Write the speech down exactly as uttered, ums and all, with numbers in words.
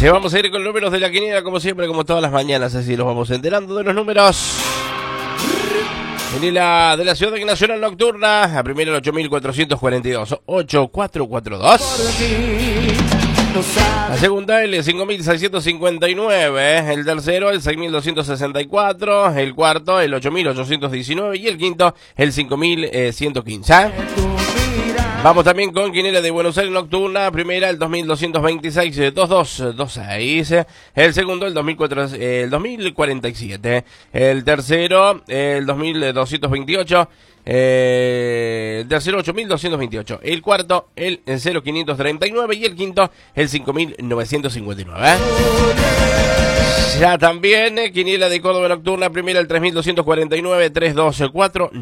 Se vamos a ir con números de la quiniela, como siempre, como todas las mañanas, así los vamos enterando de los números. Quiniela de la Ciudad Nacional Nocturna, la primera el ocho mil cuatrocientos cuarenta y dos, ocho cuatro cuatro dos. La segunda el cinco mil seiscientos cincuenta y nueve, el tercero el seis mil doscientos sesenta y cuatro, el cuarto el ocho mil ochocientos diecinueve y el quinto el cinco mil ciento quince. Vamos también con quiniela de Buenos Aires Nocturna, primera el dos mil doscientos veintiséis, dos dos dos seis, el segundo el dos mil cuatro, el dos mil cuarenta y siete, el tercero el dos mil doscientos veintiocho, eh, el tercero ocho mil doscientos veintiocho, el cuarto el cero mil quinientos treinta y nueve y el quinto el cinco mil novecientos cincuenta y nueve. Ya también, eh, quiniela de Córdoba Nocturna, primera el tres mil doscientos cuarenta y nueve, tres dos cuatro